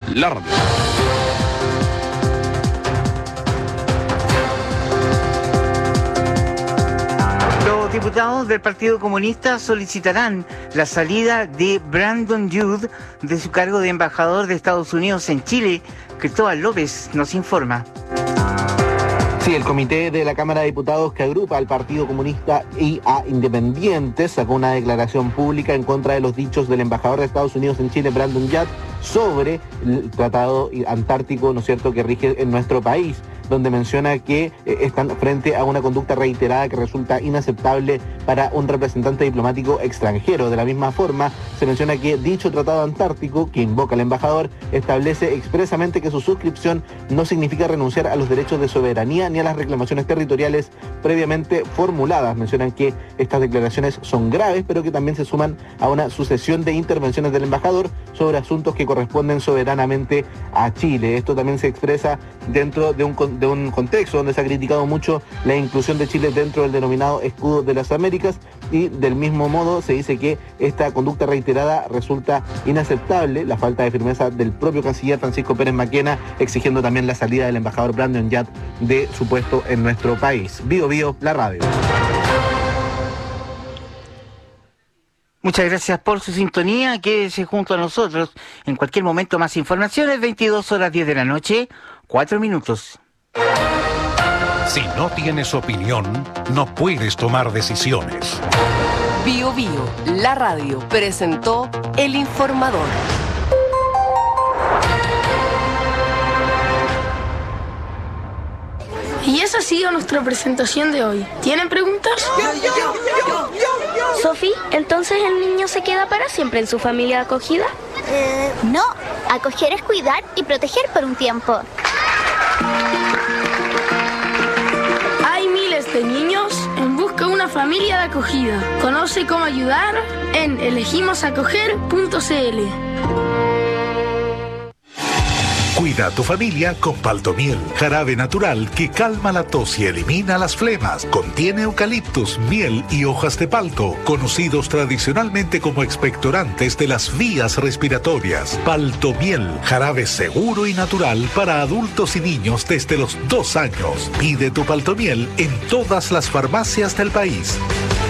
la radio. Los diputados del Partido Comunista solicitarán la salida de Brandon Youth de su cargo de embajador de Estados Unidos en Chile. Cristóbal López nos informa. Sí, el comité de la Cámara de Diputados que agrupa al Partido Comunista y a Independientes sacó una declaración pública en contra de los dichos del embajador de Estados Unidos en Chile, Brandon Youth, sobre el Tratado Antártico, ¿no es cierto?, que rige en nuestro país, donde menciona que están frente a una conducta reiterada que resulta inaceptable para un representante diplomático extranjero. De la misma forma, se menciona que dicho Tratado Antártico, que invoca al embajador, establece expresamente que su suscripción no significa renunciar a los derechos de soberanía ni a las reclamaciones territoriales previamente formuladas. Mencionan que estas declaraciones son graves, pero que también se suman a una sucesión de intervenciones del embajador sobre asuntos que corresponden soberanamente a Chile. Esto también se expresa dentro de un contexto donde se ha criticado mucho la inclusión de Chile dentro del denominado Escudo de las Américas, y del mismo modo se dice que esta conducta reiterada resulta inaceptable, la falta de firmeza del propio canciller Francisco Pérez Maquena, exigiendo también la salida del embajador Brandon Youth de su puesto en nuestro país. Bío Bío, la radio. Muchas gracias por su sintonía. Quédese junto a nosotros. En cualquier momento más informaciones. 22:10 de la noche, 4 minutos. Si no tienes opinión, no puedes tomar decisiones. Bío Bío, la radio, presentó El Informador. Y esa ha sido nuestra presentación de hoy. ¿Tienen preguntas? Sofi, ¿entonces el niño se queda para siempre en su familia de acogida? No, acoger es cuidar y proteger por un tiempo. Hay miles de niños en busca de una familia de acogida. Conoce cómo ayudar en elegimosacoger.cl. Cuida a tu familia con Paltomiel, jarabe natural que calma la tos y elimina las flemas. Contiene eucaliptus, miel y hojas de palto, conocidos tradicionalmente como expectorantes de las vías respiratorias. Paltomiel, jarabe seguro y natural para adultos y niños desde los 2 años. Pide tu Paltomiel en todas las farmacias del país.